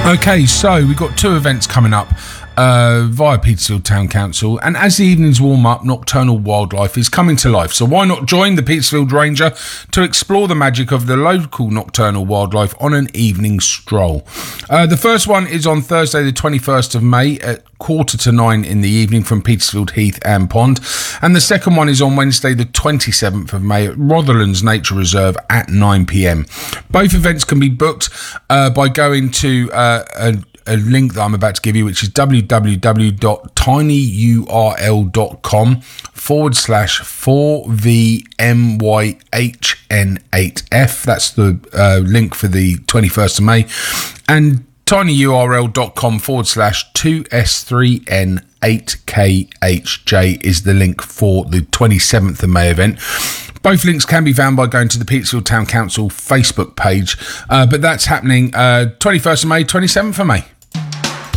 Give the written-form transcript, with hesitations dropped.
Okay, so we've got two events coming up via Petersfield Town Council, and as the evenings warm up, nocturnal wildlife is coming to life. So why not join the Petersfield Ranger to explore the magic of the local nocturnal wildlife on an evening stroll? The first one is on Thursday the 21st of May at 8:45 in the evening from Petersfield Heath and Pond, and the second one is on Wednesday the 27th of May at Rotherlands Nature Reserve at 9 p.m. Both events can be booked by going to a link that I'm about to give you, which is www.tinyurl.com/4VMYHN8F. That's the link for the 21st of May. And tinyurl.com/2S3N8KHJ is the link for the 27th of May event. Both links can be found by going to the Petersfield Town Council Facebook page, but that's happening 21st of May, 27th of May.